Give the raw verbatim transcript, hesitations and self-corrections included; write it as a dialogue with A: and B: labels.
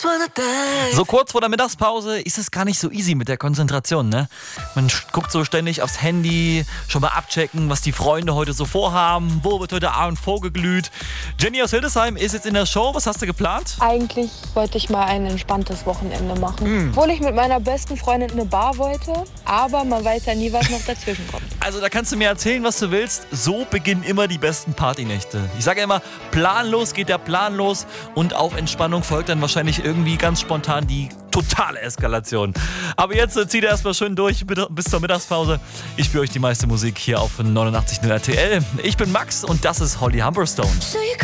A: So kurz vor der Mittagspause ist es gar nicht so easy mit der Konzentration, ne? Man guckt so ständig aufs Handy, schon mal abchecken, was die Freunde heute so vorhaben, wo wird heute Abend vorgeglüht. Jenny aus Hildesheim ist jetzt in der Show, was hast du geplant?
B: Eigentlich wollte ich mal ein entspanntes Wochenende machen,
A: Mm.
B: obwohl ich mit meiner besten Freundin in eine Bar wollte, aber man weiß ja nie, was noch dazwischen kommt.
A: Also da kannst du mir erzählen, was du willst, so beginnen immer die besten Partynächte. Ich sage ja immer, planlos geht der Plan los und auf Entspannung folgt dann wahrscheinlich irgendwie ganz spontan die totale Eskalation. Aber jetzt äh, zieht ihr erstmal schön durch bis zur Mittagspause. Ich spiele euch die meiste Musik hier auf neunundachtzig Komma null R T L. Ich bin Max und das ist Holly Humberstone.